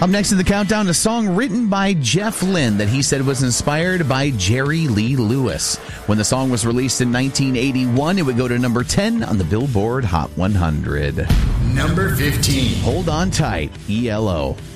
Up next in the countdown, a song written by Jeff Lynne that he said was inspired by Jerry Lee Lewis. When the song was released in 1981, it would go to number 10 on the Billboard Hot 100. Number 15. Hold On Tight, ELO.